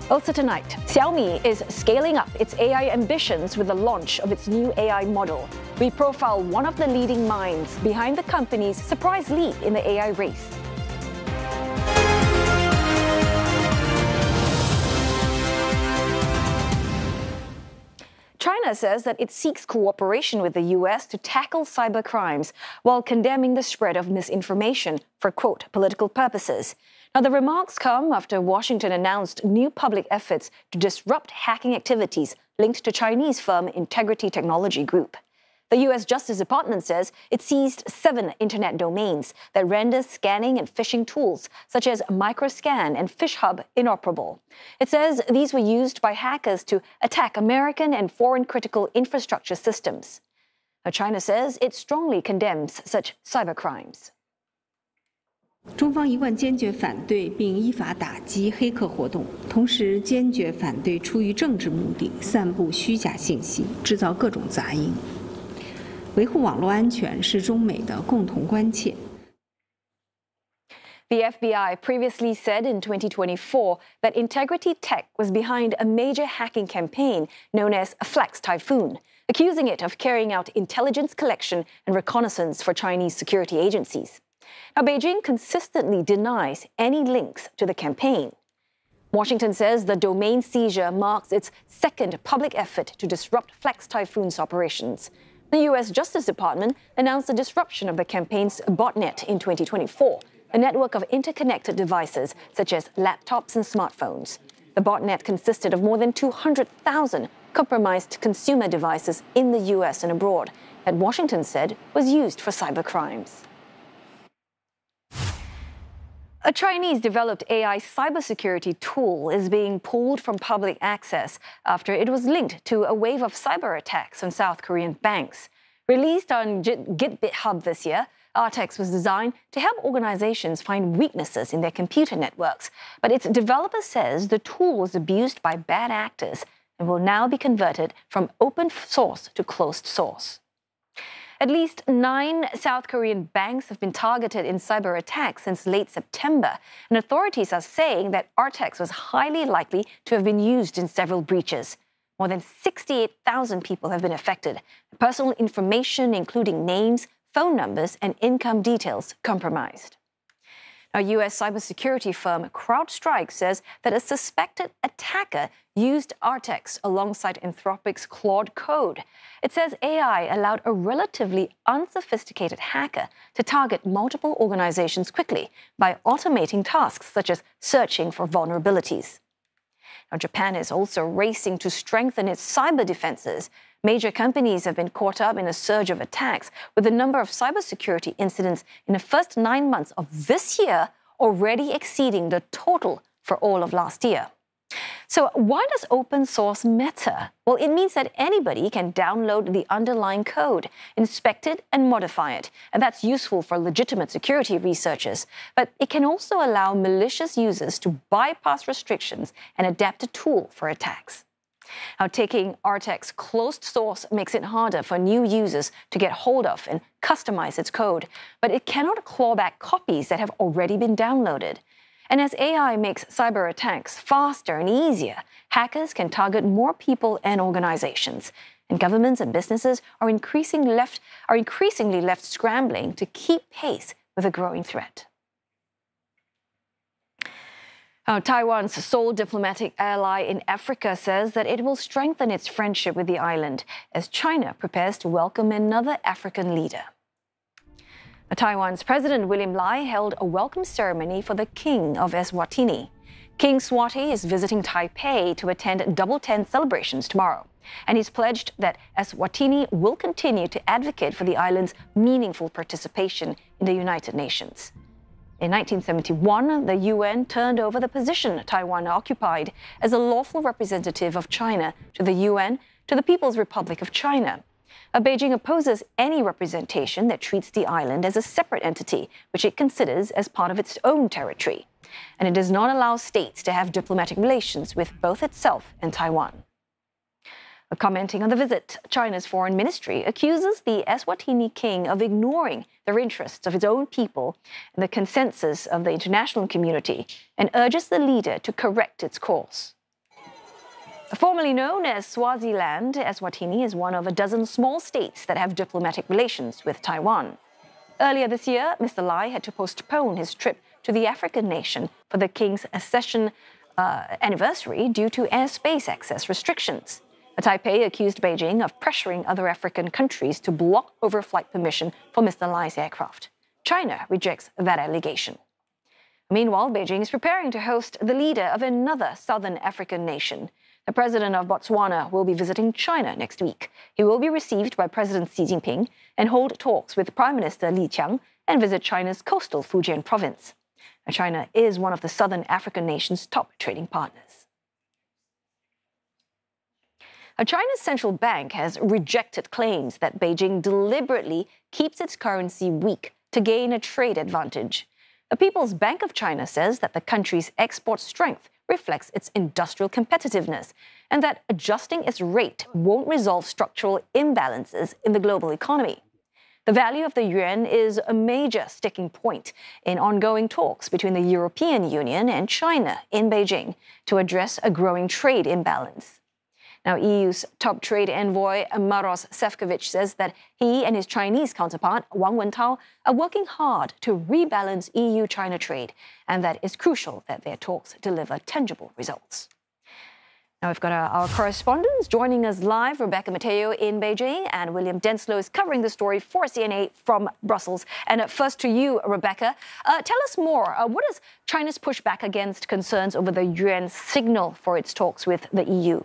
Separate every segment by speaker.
Speaker 1: Also tonight, Xiaomi is scaling up its AI ambitions with the launch of its new AI model. We profile one of the leading minds behind the company's surprise leap in the AI race. China says that it seeks cooperation with the U.S. to tackle cyber crimes while condemning the spread of misinformation for, quote, political purposes. Now, the remarks come after Washington announced new public efforts to disrupt hacking activities linked to Chinese firm Integrity Technology Group. The U.S. Justice Department says it seized 7 internet domains that render scanning and phishing tools such as Microscan and FishHub inoperable. It says these were used by hackers to attack American and foreign critical infrastructure systems. Now, China says it strongly condemns such cybercrimes.
Speaker 2: 中方一贯坚决反对并依法打击黑客活动，同时坚决反对出于政治目的散布虚假信息、制造各种杂音。维护网络安全是中美的共同关切。
Speaker 1: The FBI previously said in 2024 that Integrity Tech was behind a major hacking campaign known as Flex Typhoon, accusing it of carrying out intelligence collection and reconnaissance for Chinese security agencies. Now, Beijing consistently denies any links to the campaign. Washington says the domain seizure marks its second public effort to disrupt Flex Typhoon's operations. The U.S. Justice Department announced the disruption of the campaign's botnet in 2024, a network of interconnected devices such as laptops and smartphones. The botnet consisted of more than 200,000 compromised consumer devices in the U.S. and abroad that Washington said was used for cybercrimes. A Chinese-developed AI cybersecurity tool is being pulled from public access after it was linked to a wave of cyber attacks on South Korean banks. Released on GitHub this year, Artex was designed to help organizations find weaknesses in their computer networks. But its developer says the tool was abused by bad actors and will now be converted from open source to closed source. At least 9 South Korean banks have been targeted in cyber attacks since late September, and authorities are saying that Artex was highly likely to have been used in several breaches. More than 68,000 people have been affected. Personal information, including names, phone numbers, and income details, compromised. Now, U.S. cybersecurity firm CrowdStrike says that a suspected attacker used Artex alongside Anthropic's Claude Code. It says AI allowed a relatively unsophisticated hacker to target multiple organizations quickly by automating tasks such as searching for vulnerabilities. Now, Japan is also racing to strengthen its cyber defenses. Major companies have been caught up in a surge of attacks, with the number of cybersecurity incidents in the first 9 months of this year already exceeding the total for all of last year. So why does open source matter? Well, it means that anybody can download the underlying code, inspect it, and modify it. And that's useful for legitimate security researchers. But it can also allow malicious users to bypass restrictions and adapt a tool for attacks. Now, taking Artex closed source makes it harder for new users to get hold of and customize its code, but it cannot claw back copies that have already been downloaded. And as AI makes cyber attacks faster and easier, hackers can target more people and organizations. And governments and businesses are increasingly left scrambling to keep pace with a growing threat. Taiwan's sole diplomatic ally in Africa says that it will strengthen its friendship with the island as China prepares to welcome another African leader. Taiwan's President William Lai held a welcome ceremony for the King of Eswatini. King Swati is visiting Taipei to attend Double 10 celebrations tomorrow, and he's pledged that Eswatini will continue to advocate for the island's meaningful participation in the United Nations. In 1971, the UN turned over the position Taiwan occupied as a lawful representative of China to the UN to the People's Republic of China. Beijing opposes any representation that treats the island as a separate entity, which it considers as part of its own territory. And it does not allow states to have diplomatic relations with both itself and Taiwan. Commenting on the visit, China's foreign ministry accuses the Eswatini king of ignoring the interests of its own people and the consensus of the international community, and urges the leader to correct its course. Formerly known as Swaziland, Eswatini is one of a dozen small states that have diplomatic relations with Taiwan. Earlier this year, Mr. Lai had to postpone his trip to the African nation for the king's accession anniversary due to airspace access restrictions. Taipei accused Beijing of pressuring other African countries to block overflight permission for Mr. Lai's aircraft. China rejects that allegation. Meanwhile, Beijing is preparing to host the leader of another southern African nation. The president of Botswana will be visiting China next week. He will be received by President Xi Jinping and hold talks with Prime Minister Li Qiang and visit China's coastal Fujian province. China is one of the southern African nation's top trading partners. China's central bank has rejected claims that Beijing deliberately keeps its currency weak to gain a trade advantage. The People's Bank of China says that the country's export strength reflects its industrial competitiveness and that adjusting its rate won't resolve structural imbalances in the global economy. The value of the yuan is a major sticking point in ongoing talks between the European Union and China in Beijing to address a growing trade imbalance. Now, EU's top trade envoy, Maros Sefcovic, says that he and his Chinese counterpart, Wang Wentao, are working hard to rebalance EU-China trade, and that it's crucial that their talks deliver tangible results. Now, we've got our correspondents joining us live, Rebecca Mateo in Beijing, and William Denslow is covering the story for CNA from Brussels. And first to you, Rebecca, tell us more. What does China's pushback against concerns over the yuan signal for its talks with the EU?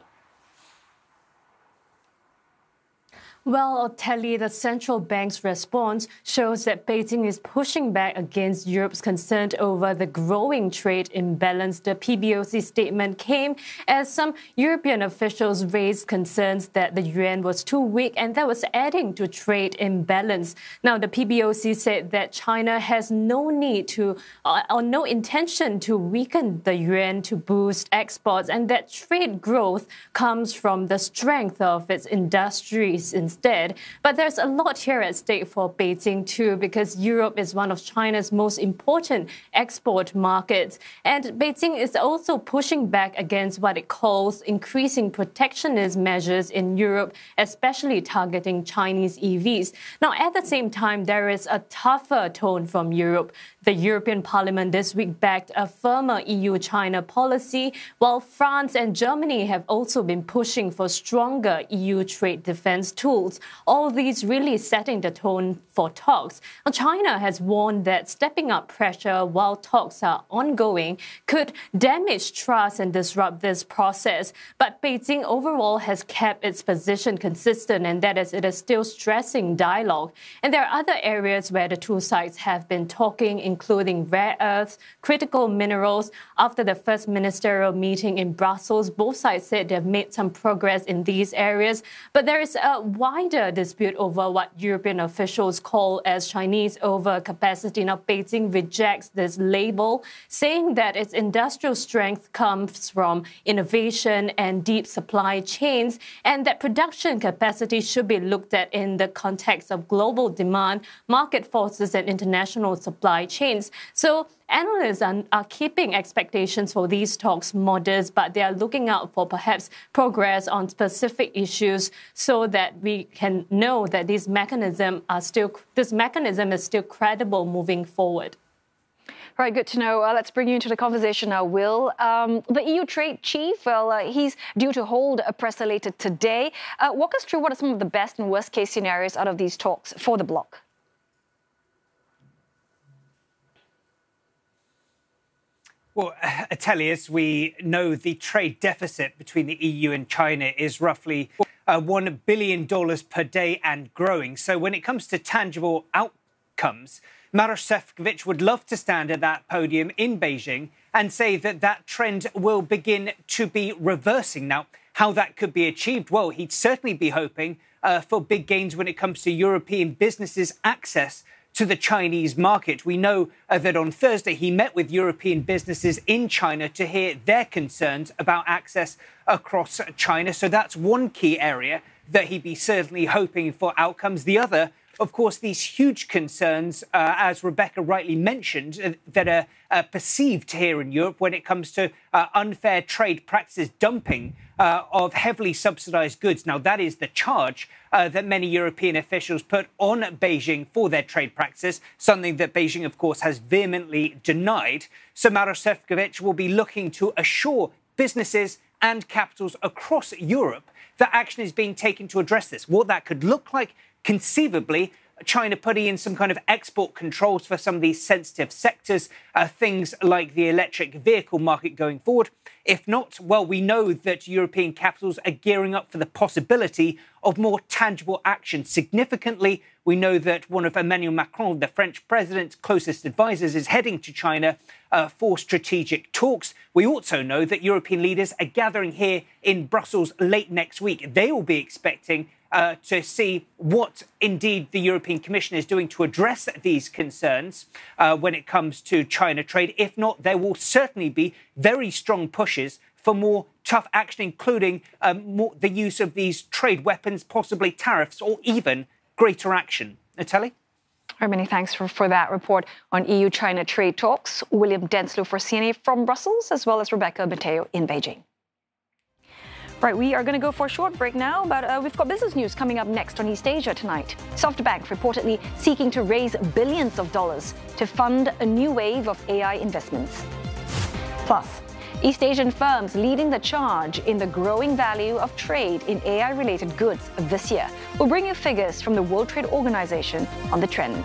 Speaker 3: Well, Telly, the central bank's response shows that Beijing is pushing back against Europe's concern over the growing trade imbalance. The PBOC statement came as some European officials raised concerns that the yuan was too weak and that was adding to trade imbalance. Now, the PBOC said that China has no need to or no intention to weaken the yuan to boost exports, and that trade growth comes from the strength of its industries instead. But there's a lot here at stake for Beijing too, because Europe is one of China's most important export markets. And Beijing is also pushing back against what it calls increasing protectionist measures in Europe, especially targeting Chinese EVs. Now, at the same time, there is a tougher tone from Europe. The European Parliament this week backed a firmer EU-China policy, while France and Germany have also been pushing for stronger EU trade defense tools. All these really setting the tone for talks. Now, China has warned that stepping up pressure while talks are ongoing could damage trust and disrupt this process. But Beijing overall has kept its position consistent, and that is, it is still stressing dialogue. And there are other areas where the two sides have been talking, including rare earths, critical minerals. After the first ministerial meeting in Brussels, both sides said they've made some progress in these areas. But there is a wider dispute over what European officials call as Chinese overcapacity. Now, Beijing rejects this label, saying that its industrial strength comes from innovation and deep supply chains, and that production capacity should be looked at in the context of global demand, market forces, and international supply chains. So analysts are keeping expectations for these talks modest, but they are looking out for perhaps progress on specific issues so that we can know that this mechanism is still credible moving forward.
Speaker 1: Right, good to know. Let's bring you into the conversation now, Will. The EU trade chief, he's due to hold a presser later today. Walk us through what are some of the best and worst case scenarios out of these talks for the bloc.
Speaker 4: Well, Atelius, we know the trade deficit between the EU and China is roughly $1 billion per day and growing. So when it comes to tangible outcomes, Maros Sefcovic would love to stand at that podium in Beijing and say that that trend will begin to be reversing. Now, how that could be achieved? Well, he'd certainly be hoping for big gains when it comes to European businesses' access to the Chinese market. We know that on Thursday he met with European businesses in China to hear their concerns about access across China. So that's one key area that he'd be certainly hoping for outcomes. The other, of course, these huge concerns, as Rebecca rightly mentioned, that are perceived here in Europe when it comes to unfair trade practices, dumping of heavily subsidized goods. Now, that is the charge that many European officials put on Beijing for their trade practices, something that Beijing, of course, has vehemently denied. So Maroš Šefčovič will be looking to assure businesses and capitals across Europe that action is being taken to address this. What that could look like, conceivably, China putting in some kind of export controls for some of these sensitive sectors, things like the electric vehicle market going forward. If not, well, we know that European capitals are gearing up for the possibility of more tangible action. Significantly, we know that one of Emmanuel Macron, the French president's closest advisors, is heading to China for strategic talks. We also know that European leaders are gathering here in Brussels late next week. They will be expecting to see what indeed the European Commission is doing to address these concerns when it comes to China trade. If not, there will certainly be very strong pushes for more tough action, including the use of these trade weapons, possibly tariffs, or even greater action. Natalie?
Speaker 1: Many thanks for that report on EU-China trade talks. William Denslow for CNA from Brussels, as well as Rebecca Mateo in Beijing. Right, we are going to go for a short break now, but we've got business news coming up next on East Asia tonight. SoftBank reportedly seeking to raise billions of dollars to fund a new wave of AI investments. Plus, East Asian firms leading the charge in the growing value of trade in AI-related goods this year. We'll bring you figures from the World Trade Organization on the trend.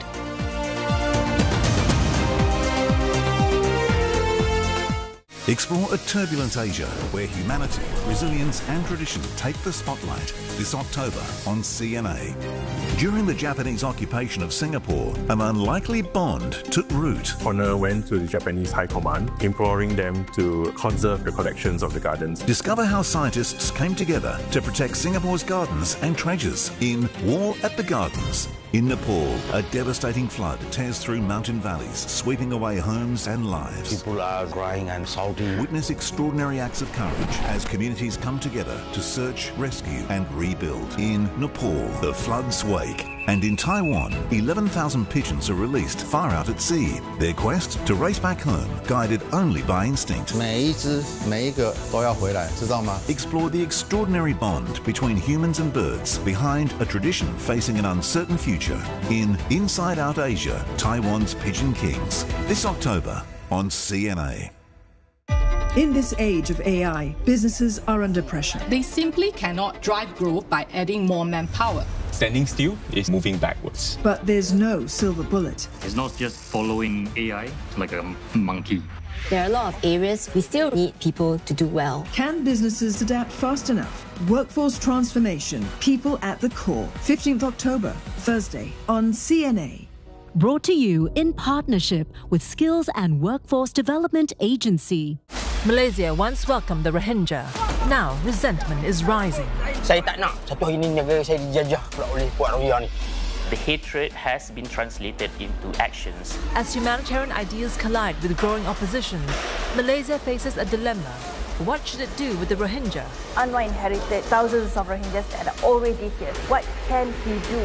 Speaker 5: Explore a turbulent Asia where humanity, resilience and tradition take the spotlight this October on CNA. During the Japanese occupation of Singapore, an unlikely bond took root.
Speaker 6: Honor went to the Japanese High Command, imploring them to conserve the collections of the gardens.
Speaker 5: Discover how scientists came together to protect Singapore's gardens and treasures in War at the Gardens. In Nepal, a devastating flood tears through mountain valleys, sweeping away homes and lives.
Speaker 7: People are crying and shouting.
Speaker 5: Witness extraordinary acts of courage as communities come together to search, rescue and rebuild. In Nepal, the floods wake. And in Taiwan, 11,000 pigeons are released far out at sea. Their quest to race back home, guided only by instinct.
Speaker 7: 每一只每一个都要回来，知道吗？
Speaker 5: Explore the extraordinary bond between humans and birds behind a tradition facing an uncertain future in Inside Out Asia, Taiwan's Pigeon Kings. This October on CNA.
Speaker 8: In this age of AI, businesses are under pressure.
Speaker 9: They simply cannot drive growth by adding more manpower.
Speaker 10: Standing still is moving backwards.
Speaker 8: But there's no silver bullet.
Speaker 11: It's not just following AI like a monkey.
Speaker 12: There are a lot of areas we still need people to do well.
Speaker 8: Can businesses adapt fast enough? Workforce transformation, people at the core. 15th October, Thursday on CNA.
Speaker 13: Brought to you in partnership with Skills and Workforce Development Agency. Malaysia once welcomed the Rohingya. Now resentment is rising.
Speaker 14: Saya tak nak satu hari ni negara saya dijajah pula oleh puak Rohingya ni.
Speaker 15: The hatred has been translated into actions.
Speaker 13: As humanitarian ideals collide with growing opposition, Malaysia faces a dilemma. What should it do with the Rohingya?
Speaker 16: Anwar inherited thousands of Rohingyas that are already here. What can he do?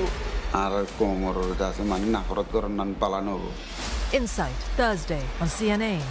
Speaker 13: Insight, Thursday on CNA.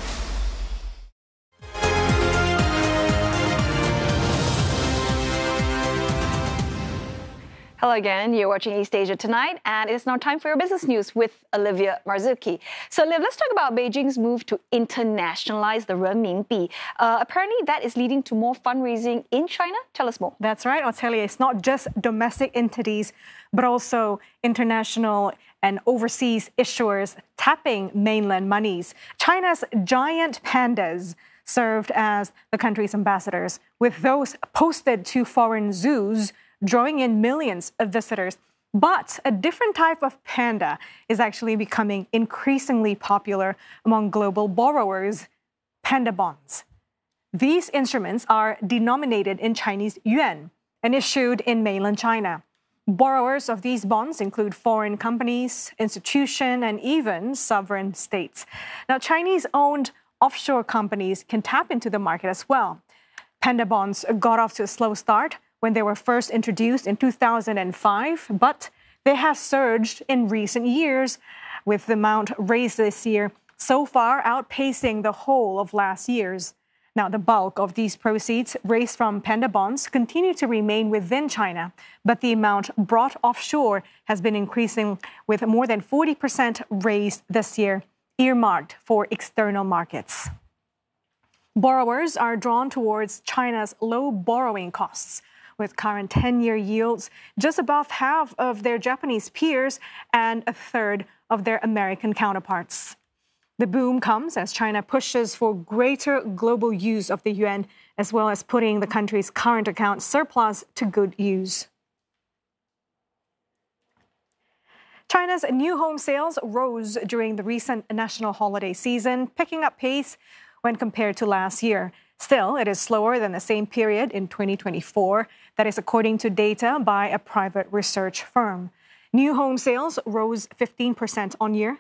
Speaker 1: Hello again, you're watching East Asia Tonight, and it's now time for your business news with Olivia Marzuki. So, Liv, let's talk about Beijing's move to internationalize the renminbi. Apparently, that is leading to more fundraising in China. Tell us more.
Speaker 17: That's right, Otelia. It's not just domestic entities, but also international and overseas issuers tapping mainland monies. China's giant pandas served as the country's ambassadors, with those posted to foreign zoos drawing in millions of visitors. But a different type of panda is actually becoming increasingly popular among global borrowers, panda bonds. These instruments are denominated in Chinese yuan and issued in mainland China. Borrowers of these bonds include foreign companies, institutions, and even sovereign states. Now, Chinese-owned offshore companies can tap into the market as well. Panda bonds got off to a slow start when they were first introduced in 2005, but They have surged in recent years, with the amount raised this year so far outpacing the whole of last year's. Now, the bulk of these proceeds raised from panda bonds continue to remain within China, but the amount brought offshore has been increasing, with more than 40% raised this year, earmarked for external markets. Borrowers are drawn towards China's low borrowing costs, with current 10-year yields just above half of their Japanese peers and a third of their American counterparts. The boom comes as China pushes for greater global use of the yuan, as well as putting the country's current account surplus to good use. China's new home sales rose during the recent national holiday season, picking up pace when compared to last year. Still, it is slower than the same period in 2024. That is according to data by a private research firm. New home sales rose 15% on year,